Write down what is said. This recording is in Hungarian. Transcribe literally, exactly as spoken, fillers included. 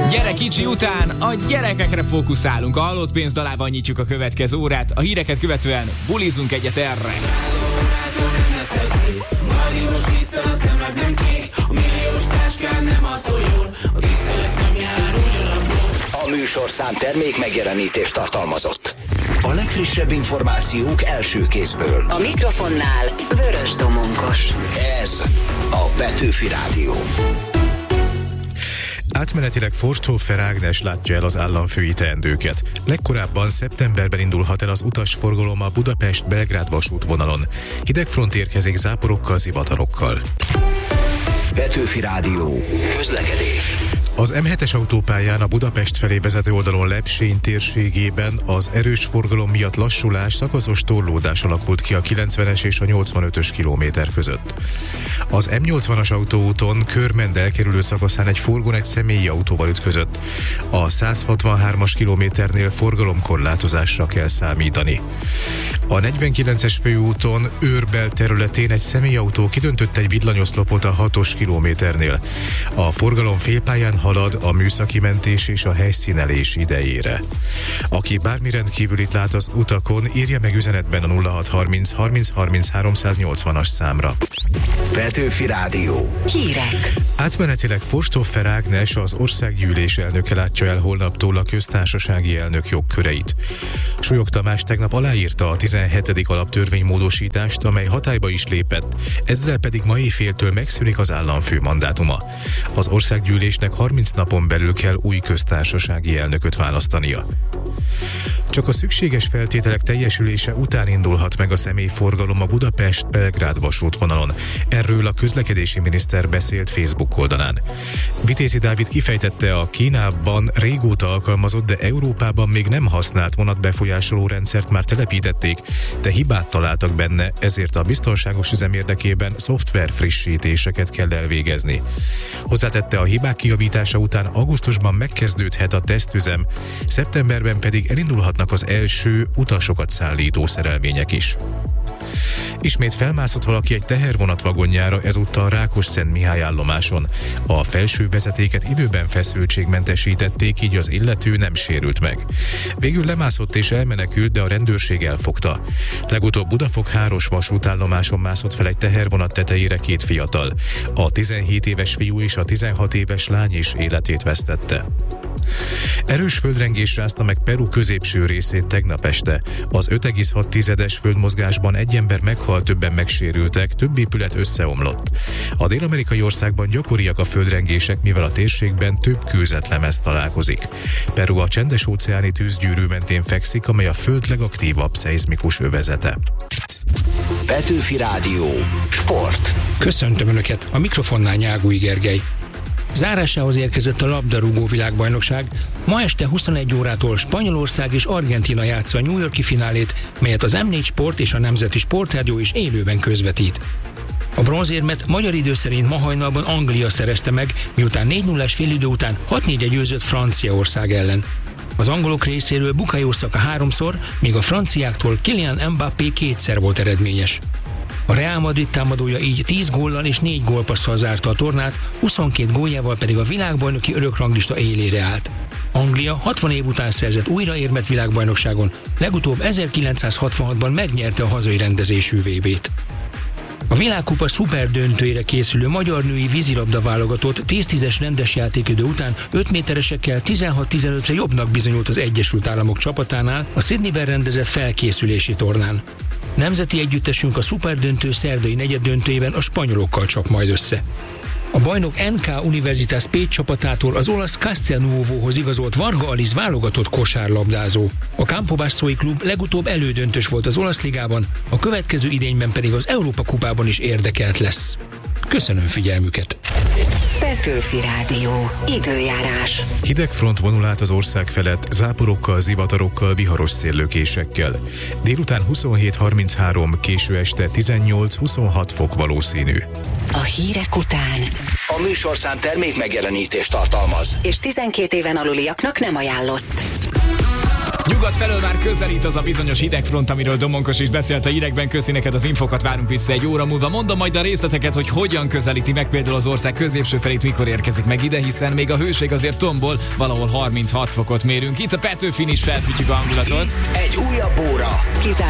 Gyere kicsi után a gyerekekre fókuszálunk. A halott pénz dalában nyitjuk a következő órát. A híreket követően bulizunk egyet erre. A műsorszám termék megjelenítést tartalmazott. A legfrissebb információk első kézből. A mikrofonnál Vörös Domonkos. Ez a Petőfi Rádió. Átmenetileg Forsthofer Ágnes látja el az államfői teendőket. Legkorábban szeptemberben indulhat el az utasforgalom a Budapest-Belgrád vasútvonalon. Hidegfront érkezik záporokkal, zivatarokkal. Petőfi Rádió. Közlekedés. Az em hetes autópályán a Budapest felé vezető oldalon Lepsény térségében az erős forgalom miatt lassulás, szakaszos torlódás alakult ki a kilencvenes és a nyolcvanötös kilométer között. Az em nyolcvanas autóúton Körmend elkerülő szakaszán egy furgon egy személyi autóval ütközött. A száz hatvanhármas kilométernél forgalomkorlátozásra kell számítani. A negyvenkilences főúton Őrbel területén egy személyautó kidöntött egy villanyoszlopot a hatos kilométernél. A forgalom félpályán halad a műszaki mentés és a helyszínelés idejére. Aki bármi rendkívülit lát az utakon, írja meg üzenetben a nulla hat harminc harminc harminc háromszáznyolcvanas számra. Petőfi Rádió. Hírek. Átmenetileg Forsthofer Ágnes, az országgyűlés elnöke látja el holnaptól a köztársasági elnök jogköreit. Súlyog Tamás tegnap aláírta a tizenhetedik alaptörvénymódosítást, amely hatályba is lépett, ezzel pedig ma éjféltől megszűnik az államfő mandátuma. Az országgyűlésnek harminc napon belül kell új köztársasági elnököt választania. Csak a szükséges feltételek teljesülése után indulhat meg a személyforgalom a Budapest-Belgrád vasútvonalon. Erről a közlekedési miniszter beszélt Facebook oldalán. Vitézi Dávid kifejtette, a Kínában régóta alkalmazott, de Európában még nem használt vonatbefolyásoló rendszert már telepítették, de hibát találtak benne, ezért a biztonságos üzem érdekében szoftver frissítéseket kell elvégezni. Hozzátette, a hibák kijavítása után augusztusban megkezdődhet a tesztüzem, szeptemberben pedig elindulhatnak az első utasokat szállító szerelvények is. Ismét felmászott valaki egy tehervonat vagonjára, ezúttal Rákosszentmihály állomáson. A felső vezetéket időben feszültségmentesítették, így az illető nem sérült meg. Végül lemászott és elmenekült, de a rendőrség elfogta. Legutóbb Budafok-Háros vasútállomáson mászott fel egy tehervonat tetejére két fiatal. A tizenhét éves fiú és a tizenhat éves lány is életét vesztette. Erős földrengés rázta meg Peru középső részét tegnap este. Az öt egész hat tizedes földmozgásban egy ember meghalt, többen megsérültek, több épület összeomlott. A dél-amerikai országban gyakoriak a földrengések, mivel a térségben több kőzetlemez találkozik. Peru a csendes-óceáni tűzgyűrű mentén fekszik, amely a föld legaktívabb szeizmikus övezete. Petőfi Rádió. Sport. Köszöntöm Önöket, a mikrofonnál Nyágúj Gergely. Zárásához érkezett a labdarúgó világbajnokság. Ma este huszonegy órától Spanyolország és Argentína játsza a New York-i finálét, melyet az em négy Sport és a Nemzeti Sportrádió is élőben közvetít. A bronzérmet magyar idő szerint ma hajnalban Anglia szerezte meg, miután négy nullás félidő után hat négyre győzött Franciaország ellen. Az angolok részéről Bukayo Saka háromszor, míg a franciáktól Kylian Mbappé kétszer volt eredményes. A Real Madrid támadója így tíz góllal és négy gólpasszal zárta a tornát, huszonkét góljával pedig a világbajnoki örökranglista élére állt. Anglia hatvan év után szerzett újraérmet világbajnokságon, legutóbb ezerkilencszázhatvanhatban megnyerte a hazai rendezésű vé bét. A világkupa szuper döntőjére készülő magyar női vízilabda válogatott tíz tízes rendes játékidő után öt méteresekkel tizenhat tizenötre jobbnak bizonyult az Egyesült Államok csapatánál a Sydneyben rendezett felkészülési tornán. Nemzeti együttesünk a szuperdöntő szerdai negyeddöntőjében a spanyolokkal csap majd össze. A bajnok en ká Universitas Pécs csapatától az olasz Castelnuovohoz igazolt Varga Alice válogatott kosárlabdázó. A Campobassoi klub legutóbb elődöntős volt az olasz ligában, a következő idényben pedig az Európa kupában is érdekelt lesz. Köszönöm figyelmüket! Petőfi Rádió. Időjárás. Hidegfront vonul át az ország felett, záporokkal, zivatarokkal, viharos széllökésekkel. Délután huszonhét harminchárom, késő este tizennyolc-huszonhat fok valószínű. A hírek után A műsorszám termék megjelenítést tartalmaz. és tizenkét éven aluliaknak nem ajánlott. Nyugat felől már közelít az a bizonyos hidegfront, amiről Domonkos is beszélt a hírekben. Köszi neked az infokat, várunk vissza egy óra múlva. Mondom majd a részleteket, hogy hogyan közelíti meg például az ország középső felét, mikor érkezik meg ide, hiszen még a hőség azért tombol, valahol harminchat fokot mérünk. Itt a Petőfin is felfűtjük a hangulatot. Egy újabb óra. Kizár